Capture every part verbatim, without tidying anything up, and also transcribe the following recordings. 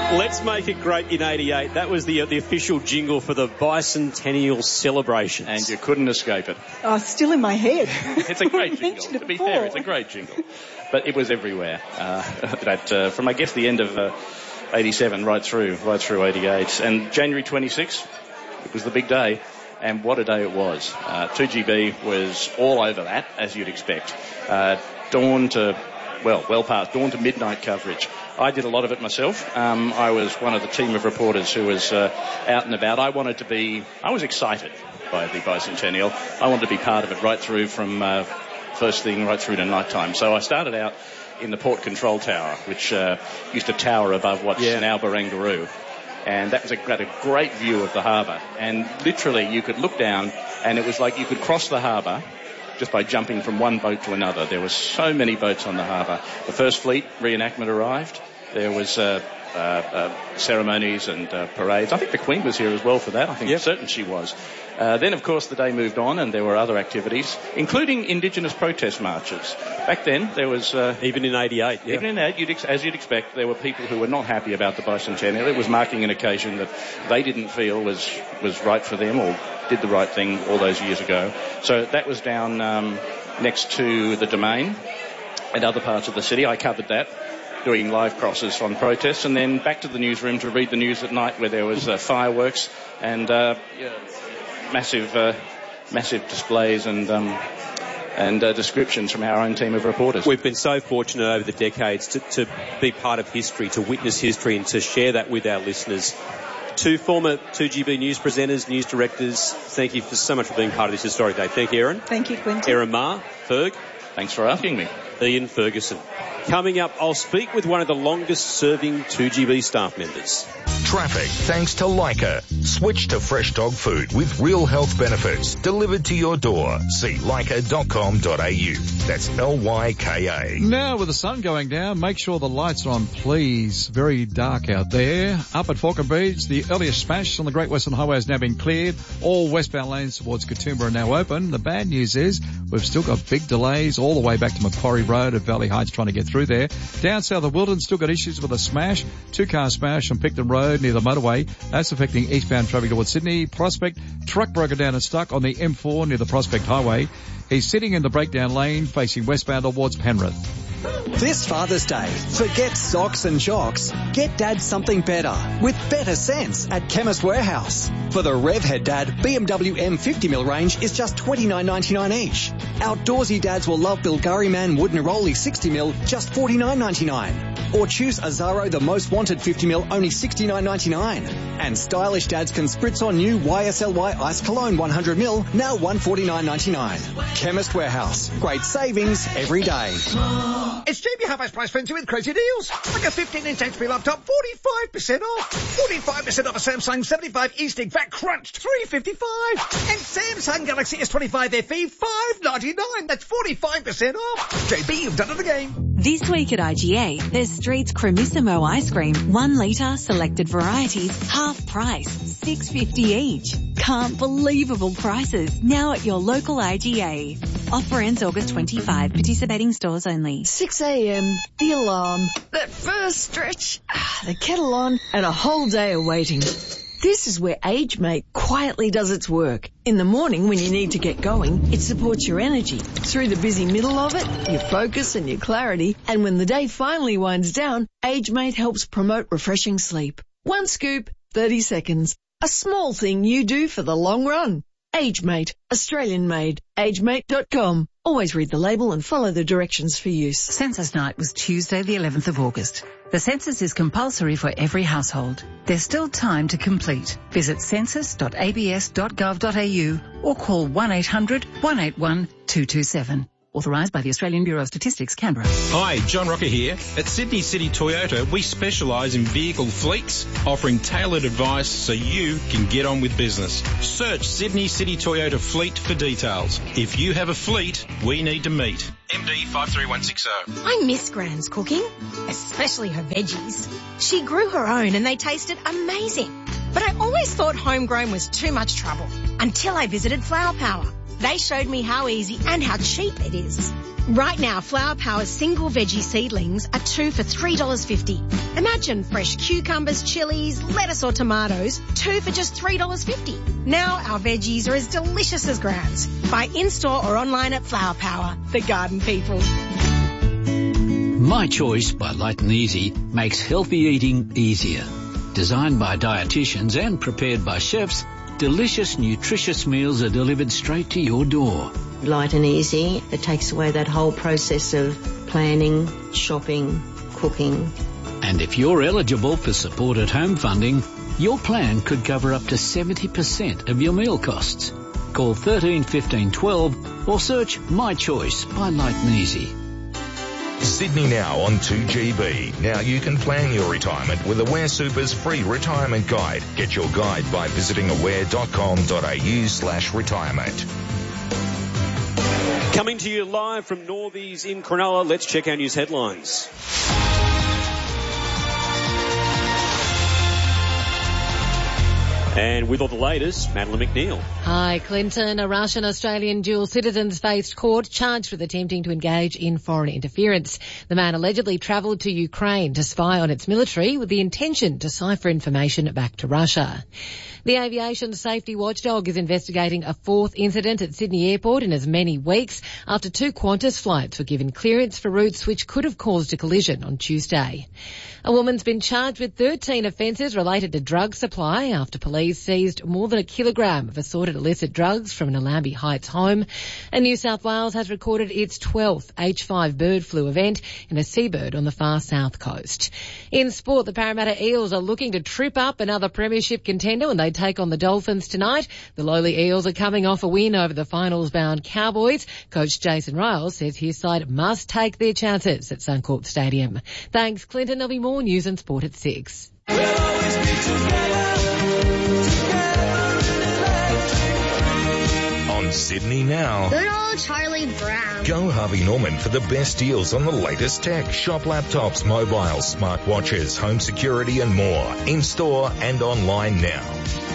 Let's make it great in eighty-eight. That was the uh, the official jingle for the bicentennial celebration. And you couldn't escape it. Oh, still in my head. It's a great jingle. To be fair, it's a great jingle. But it was everywhere. Uh, that, uh, from, I guess, the end of uh, eighty-seven right through, right through eighty-eight. And January twenty-sixth, it was the big day. And what a day it was. Uh, two G B was all over that, as you'd expect. Uh, dawn to, well, well past dawn to midnight coverage. I did a lot of it myself. Um, I was one of the team of reporters who was uh, out and about. I wanted to be, I was excited by the bicentennial. I wanted to be part of it right through from uh, first thing right through to night time. So I started out in the port control tower, which uh, used to tower above what's yeah. now Barangaroo. And that was a, had a great view of the harbour. And literally you could look down and it was like you could cross the harbour just by jumping from one boat to another. There were so many boats on the harbour. The first fleet reenactment arrived. There was uh, uh, uh, ceremonies and uh, parades. I think the Queen was here as well for that. I think yep. certain she was. Uh, then, of course, the day moved on and there were other activities, including Indigenous protest marches. Back then, there was... Uh, even in eighty-eight, yeah. Even in eighty-eight, you'd ex- as you'd expect, there were people who were not happy about the bicentennial. It was marking an occasion that they didn't feel was, was right for them or did the right thing all those years ago. So that was down um, next to the Domain and other parts of the city. I covered that, doing live crosses on protests, and then back to the newsroom to read the news at night where there was uh, fireworks and uh, yeah, massive uh, massive displays and um, and uh, descriptions from our own team of reporters. We've been so fortunate over the decades to, to be part of history, to witness history and to share that with our listeners. Two former two G B news presenters, news directors, thank you for so much for being part of this historic day. Thank you, Erin. Thank you, Quinton. Erin Ma, Ferg. Thanks for asking me. Ian Ferguson. Coming up, I'll speak with one of the longest-serving two G B staff members. Traffic thanks to Lyca. Switch to fresh dog food with real health benefits delivered to your door. See lyca dot com dot a u. That's L Y K A. Now with the sun going down, make sure the lights are on, please. Very dark out there. Up at Falcon Beach, the earliest smash on the Great Western Highway has now been cleared. All westbound lanes towards Katoomba are now open. The bad news is we've still got big delays all the way back to Macquarie Road at Valley Heights trying to get through there. Down south of Wilton, still got issues with a smash. Two-car smash on Picton Road near the motorway. That's affecting eastbound traffic towards Sydney. Prospect, truck broken down and stuck on the M four near the Prospect Highway. He's sitting in the breakdown lane facing westbound towards Penrith. This Father's Day, forget socks and jocks. Get Dad something better with better sense at Chemist Warehouse. For the Revhead Dad, B M W M fifty mil range is just twenty-nine ninety-nine each. Outdoorsy dads will love Bilgari Man Wood Neroli sixty mil, just forty-nine ninety-nine. Or choose Azaro the Most Wanted fifty mil, only sixty-nine ninety-nine. And stylish dads can spritz on new Y S L Y Ice Cologne one hundred mil, now one forty-nine ninety-nine. Chemist Warehouse. Great savings every day. It's J B Half-Price Price Frenzy with crazy deals. Like a fifteen inch H P laptop, forty-five percent off. forty-five percent off a Samsung seventy-five E-Stick, V A T crunched, three fifty-five. And Samsung Galaxy S twenty-five F E, five ninety-nine. That's forty-five percent off. J B, you've done it again. This week at I G A, there's Street's Cremissimo ice cream, one litre, selected varieties, half price, six fifty each. Can't believable prices, now at your local I G A. Offer ends August twenty-fifth, participating stores only. six a.m, the alarm, that first stretch, the kettle on, and a whole day of waiting. This is where AgeMate quietly does its work. In the morning when you need to get going, it supports your energy. Through the busy middle of it, your focus and your clarity. And when the day finally winds down, AgeMate helps promote refreshing sleep. One scoop, thirty seconds. A small thing you do for the long run. AgeMate, Australian made. agemate dot com. Always read the label and follow the directions for use. Census night was Tuesday the eleventh of August. The census is compulsory for every household. There's still time to complete. Visit census dot a b s dot gov dot a u or call one eight hundred, one eight one, two two seven. Authorised by the Australian Bureau of Statistics, Canberra. Hi, John Rocker here. At Sydney City Toyota, we specialise in vehicle fleets, offering tailored advice so you can get on with business. Search Sydney City Toyota Fleet for details. If you have a fleet, we need to meet. M D five three one six zero. I miss Gran's cooking, especially her veggies. She grew her own and they tasted amazing. But I always thought homegrown was too much trouble until I visited Flower Power. They showed me how easy and how cheap it is. Right now, Flower Power's single veggie seedlings are two for three dollars fifty. Imagine fresh cucumbers, chilies, lettuce or tomatoes, two for just three dollars fifty. Now our veggies are as delicious as grounds. Buy in-store or online at Flower Power, the garden people. My Choice by Light and Easy makes healthy eating easier. Designed by dietitians and prepared by chefs, delicious, nutritious meals are delivered straight to your door. Light and easy. It takes away that whole process of planning, shopping, cooking. And if you're eligible for support at home funding, your plan could cover up to seventy percent of your meal costs. Call thirteen fifteen twelve or search My Choice by Light and Easy. Sydney Now on two G B. Now you can plan your retirement with Aware Super's free retirement guide. Get your guide by visiting aware.com.au slash retirement. Coming to you live from Northies in Cronulla, let's check our news headlines. And with all the latest, Madeline McNeil. Hi, Clinton. A Russian-Australian dual citizens faced court charged with attempting to engage in foreign interference. The man allegedly travelled to Ukraine to spy on its military with the intention to cipher information back to Russia. The aviation safety watchdog is investigating a fourth incident at Sydney Airport in as many weeks after two Qantas flights were given clearance for routes which could have caused a collision on Tuesday. A woman's been charged with thirteen offences related to drug supply after police seized more than a kilogram of assorted illicit drugs from an Allambie Heights home. And New South Wales has recorded its twelfth H five bird flu event in a seabird on the far south coast. In sport, the Parramatta Eels are looking to trip up another premiership contender when they take on the Dolphins tonight. The lowly Eels are coming off a win over the finals-bound Cowboys. Coach Jason Ryles says his side must take their chances at Suncorp Stadium. Thanks, Clinton. There'll be more news and sport at six. We'll always be together, together On Sydney Now. Good old Charlie Brown. Go Harvey Norman for the best deals on the latest tech. Shop laptops, mobiles, smartwatches, home security and more. In-store and online now.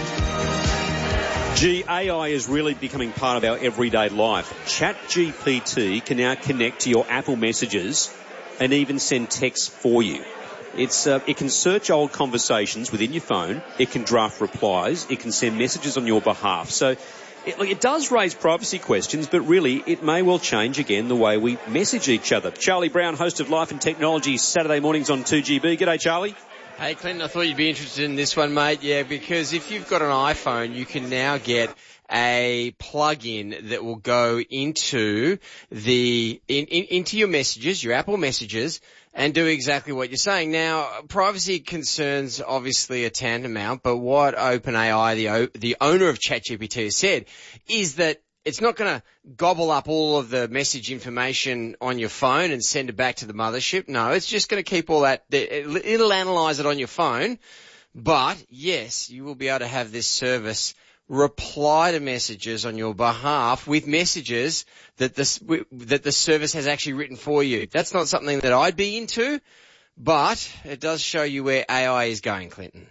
Gee, A I is really becoming part of our everyday life. ChatGPT can now connect to your Apple Messages and even send texts for you. It's uh, it can search old conversations within your phone. It can draft replies. It can send messages on your behalf. So it, look, it does raise privacy questions, but really it may well change again the way we message each other. Charlie Brown, host of Life and Technology, Saturday mornings on two G B. G'day, Charlie. Hey, Clinton, I thought you'd be interested in this one, mate. Yeah, because if you've got an iPhone, you can now get a plug-in that will go into the in, in, into your messages, your Apple Messages, and do exactly what you're saying. Now, privacy concerns obviously are tantamount, but what OpenAI, the the owner of ChatGPT, has said is that it's not going to gobble up all of the message information on your phone and send it back to the mothership. No, it's just going to keep all that. It'll analyze it on your phone. But, yes, you will be able to have this service reply to messages on your behalf with messages that the, that the service has actually written for you. That's not something that I'd be into, but it does show you where A I is going, Clinton.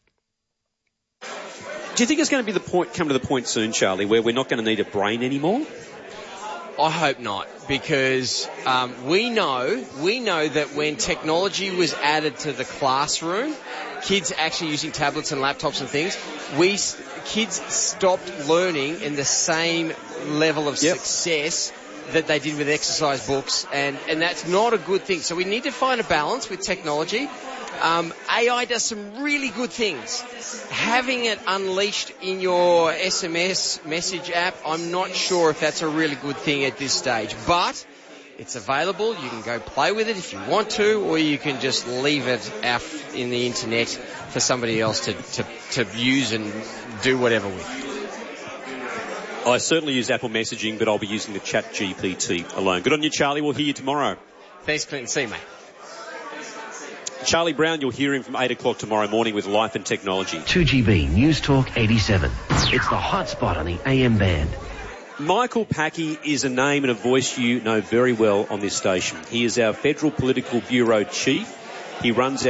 Do you think it's going to be the point, come to the point soon, Charlie, where we're not going to need a brain anymore? I hope not, because um, we know we know that when technology was added to the classroom, kids actually using tablets and laptops and things, we kids stopped learning in the same level of yep. success that they did with exercise books, and, and that's not a good thing. So we need to find a balance with technology. Um, A I does some really good things. Having it unleashed in your S M S message app, I'm not sure if that's a really good thing at this stage. But it's available. You can go play with it if you want to, or you can just leave it out in the internet for somebody else to, to, to use and do whatever with. I certainly use Apple Messaging, but I'll be using the ChatGPT alone. Good on you, Charlie. We'll hear you tomorrow. Thanks, Clinton. See you, mate. Charlie Brown, you'll hear him from eight o'clock tomorrow morning with Life and Technology. two G B News Talk eighty-seven. It's the hot spot on the A M band. Michael Packey is a name and a voice you know very well on this station. He is our Federal Political Bureau Chief. He runs our